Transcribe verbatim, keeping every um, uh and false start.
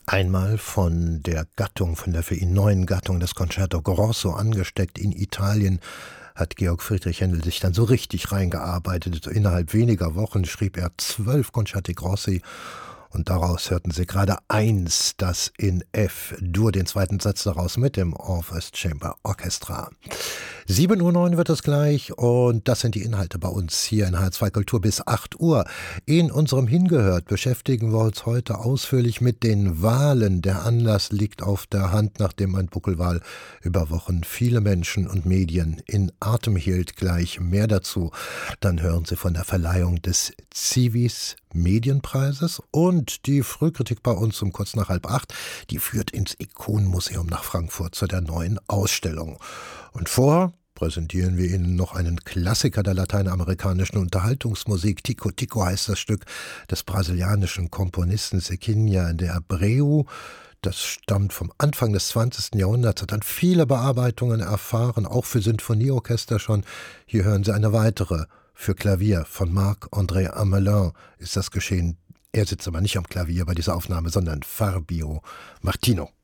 Einmal von der Gattung, von der für ihn neuen Gattung des Concerto Grosso angesteckt in Italien, hat Georg Friedrich Händel sich dann so richtig reingearbeitet. Innerhalb weniger Wochen schrieb er zwölf Concerti Grossi und daraus hörten Sie gerade eins, das in F-Dur, den zweiten Satz daraus mit dem Orpheus Chamber Orchestra. sieben Uhr neun wird es gleich und das sind die Inhalte bei uns hier in H zwei Kultur bis acht Uhr. In unserem Hingehört beschäftigen wir uns heute ausführlich mit den Wahlen. Der Anlass liegt auf der Hand, nachdem ein Buckelwal über Wochen viele Menschen und Medien in Atem hielt. Gleich mehr dazu. Dann hören Sie von der Verleihung des Civis Medienpreises und die Frühkritik bei uns um kurz nach halb acht, die führt ins Ikonenmuseum nach Frankfurt zu der neuen Ausstellung. Und vorher präsentieren wir Ihnen noch einen Klassiker der lateinamerikanischen Unterhaltungsmusik. Tico Tico heißt das Stück des brasilianischen Komponisten Zequinha de Abreu. Das stammt vom Anfang des zwanzigsten Jahrhunderts, hat dann viele Bearbeitungen erfahren, auch für Sinfonieorchester schon. Hier hören Sie eine weitere. Für Klavier von Marc-André Amelin ist das geschehen. Er sitzt aber nicht am Klavier bei dieser Aufnahme, sondern Fabio Martino.